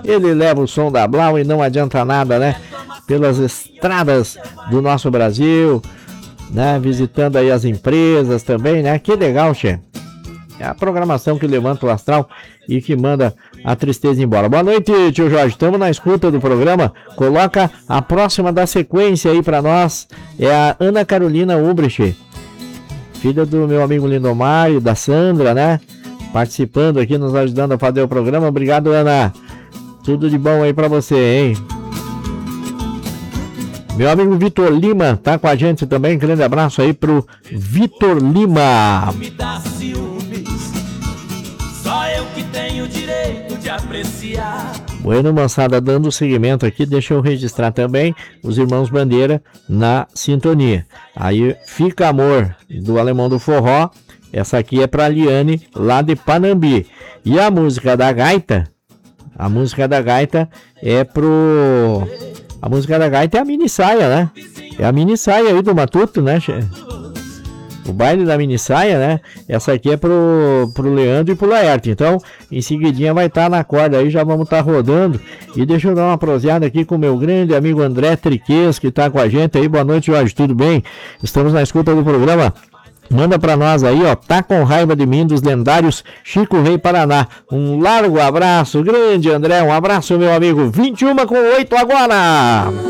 ele leva o som da Blau e não adianta nada, né? Pelas estradas do nosso Brasil, né? Visitando aí as empresas também, né? Que legal, che. É a programação que levanta o astral e que manda a tristeza embora. Boa noite, tio Jorge. Estamos na escuta do programa. Coloca a próxima da sequência aí para nós. É a Ana Carolina Ubrich, filha do meu amigo Lindomar e da Sandra, né? Participando aqui, nos ajudando a fazer o programa. Obrigado, Ana. Tudo de bom aí para você, hein? Meu amigo Vitor Lima tá com a gente também. Grande abraço aí pro Vitor Lima. Só eu que tenho direito de apreciar. Bueno, moçada, dando seguimento aqui, deixa eu registrar também os irmãos Bandeira na sintonia. Aí, Fica Amor, do Alemão do Forró. Essa aqui é pra Liane, lá de Panambi. E a música da gaita é pro... A música da gaita é a mini saia, né? É a mini saia aí do Matuto, né? O baile da mini saia, né? Essa aqui é pro Leandro e pro Laerte. Então, em seguidinha vai estar na corda aí, já vamos estar rodando. E deixa eu dar uma proseada aqui com o meu grande amigo André Triques, que tá com a gente aí. Boa noite, Jorge, tudo bem? Estamos na escuta do programa. Manda pra nós aí, ó, Tá com Raiva de Mim, dos lendários Chico Rei Paraná. Um largo abraço, grande André, um abraço, meu amigo. 21:08 agora.